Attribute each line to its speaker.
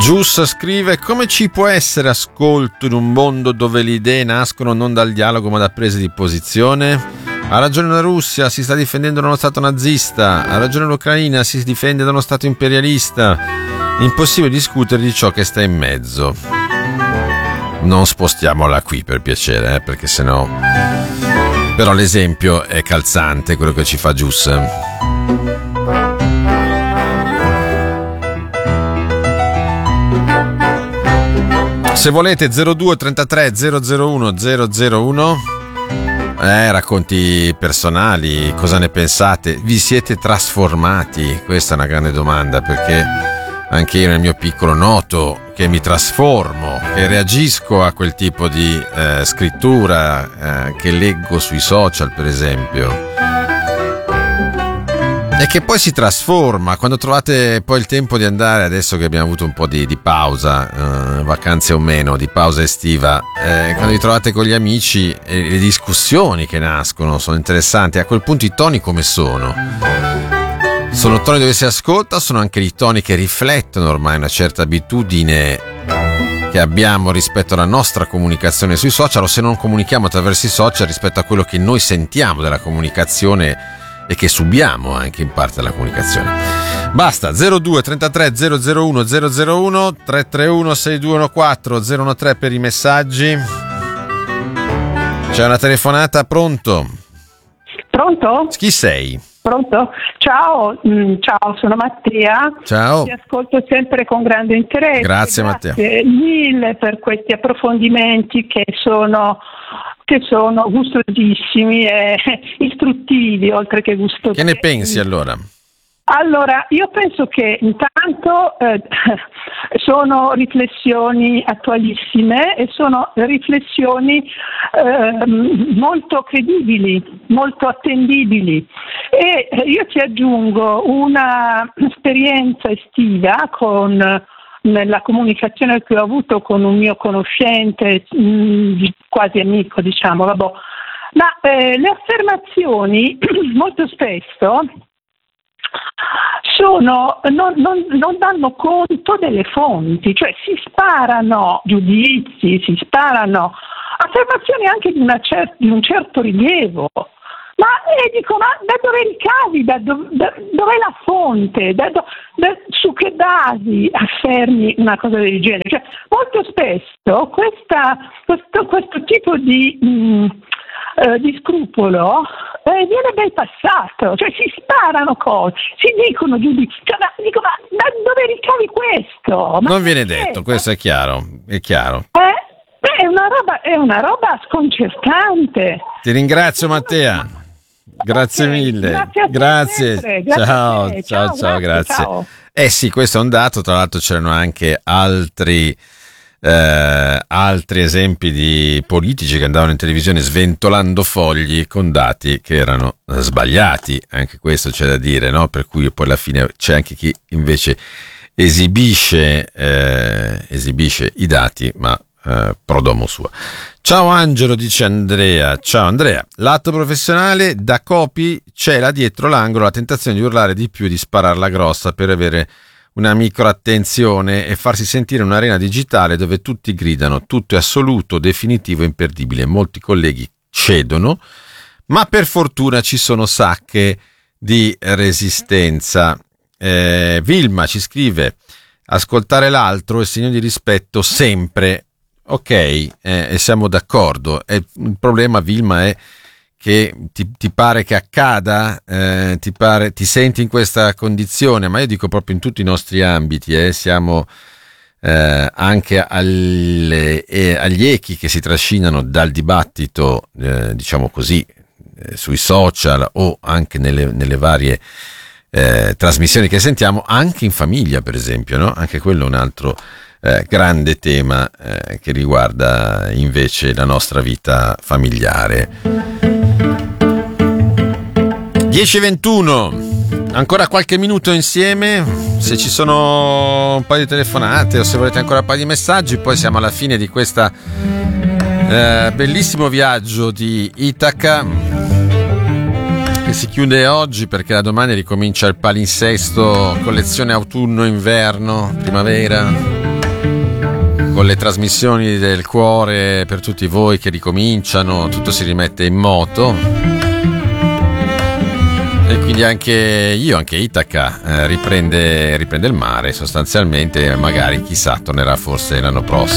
Speaker 1: Gius scrive: come ci può essere ascolto in un mondo dove le idee nascono non dal dialogo ma da prese di posizione? Ha ragione la Russia, si sta difendendo da uno stato nazista. Ha ragione l'Ucraina, si difende da uno stato imperialista. Impossibile discutere di ciò che sta in mezzo. Non spostiamola qui per piacere, perché sennò. Però l'esempio è calzante, quello che ci fa Gius. Se volete 02 33 001 001, racconti personali, cosa ne pensate? Vi siete trasformati? Questa è una grande domanda, perché anche io nel mio piccolo noto che mi trasformo, che reagisco a quel tipo di scrittura che leggo sui social, per esempio. E che poi si trasforma quando trovate poi il tempo di andare, adesso che abbiamo avuto un po' di pausa, vacanze o meno, di pausa estiva, quando vi trovate con gli amici e le discussioni che nascono sono interessanti. A quel punto i toni come sono? Sono toni dove si ascolta, sono anche i toni che riflettono ormai una certa abitudine che abbiamo rispetto alla nostra comunicazione sui social, o se non comunichiamo attraverso i social rispetto a quello che noi sentiamo della comunicazione e che subiamo anche in parte della comunicazione. Basta, 02 33 001 001 331 6214 013 per i messaggi. C'è una telefonata, pronto?
Speaker 2: Pronto?
Speaker 1: Chi sei?
Speaker 2: Pronto? Ciao, sono Mattia.
Speaker 1: Ciao.
Speaker 2: Ti ascolto sempre con grande interesse.
Speaker 1: Grazie Mattia.
Speaker 2: Grazie mille per questi approfondimenti che sono gustosissimi e istruttivi, oltre che gustosi.
Speaker 1: Che ne pensi allora?
Speaker 2: Allora, io penso che intanto sono riflessioni attualissime e sono riflessioni molto credibili, molto attendibili, e io ti aggiungo una esperienza estiva nella comunicazione che ho avuto con un mio conoscente, quasi amico, diciamo, vabbè. Ma le affermazioni molto spesso non danno conto delle fonti, cioè si sparano giudizi, si sparano affermazioni anche di un certo rilievo. Ma dico, ma da dove ricavi? Dov'è la fonte? Su che basi affermi una cosa del genere? Cioè, molto spesso questo tipo di scrupolo viene bypassato, cioè si sparano cose, si dicono giudizi, dico, ma da dove ricavi questo? Ma
Speaker 1: non viene detto, questo è chiaro, è chiaro.
Speaker 2: È una roba sconcertante.
Speaker 1: Ti ringrazio Mattea. Grazie mille. Grazie. Ciao, grazie.
Speaker 2: Ciao.
Speaker 1: Sì, questo è un dato, tra l'altro c'erano anche altri esempi di politici che andavano in televisione sventolando fogli con dati che erano sbagliati, anche questo c'è da dire, no? Per cui poi alla fine c'è anche chi invece esibisce i dati, ma pro domo sua. Ciao Angelo, dice Andrea. Ciao Andrea, l'atto professionale da copy cela dietro l'angolo la tentazione di urlare di più e di spararla grossa per avere una micro attenzione e farsi sentire in un'arena digitale dove tutti gridano, tutto è assoluto, definitivo e imperdibile. Molti colleghi cedono, ma per fortuna ci sono sacche di resistenza. Vilma ci scrive: ascoltare l'altro è segno di rispetto sempre. Ok, e siamo d'accordo. Il problema, Vilma, è che ti pare che accada, ti senti in questa condizione, ma io dico proprio in tutti i nostri ambiti, siamo anche agli echi che si trascinano dal dibattito, diciamo così, sui social o anche nelle varie trasmissioni che sentiamo, anche in famiglia per esempio, no? Anche quello è un altro grande tema che riguarda invece la nostra vita familiare. 10:21, ancora qualche minuto insieme, se ci sono un paio di telefonate o se volete ancora un paio di messaggi, poi siamo alla fine di questo bellissimo viaggio di Itaca che si chiude oggi, perché da domani ricomincia il palinsesto collezione autunno-inverno, primavera. con le trasmissioni del cuore per tutti voi che ricominciano, tutto si rimette in moto e quindi anche Itaca riprende il mare sostanzialmente, magari chissà tornerà forse l'anno prossimo.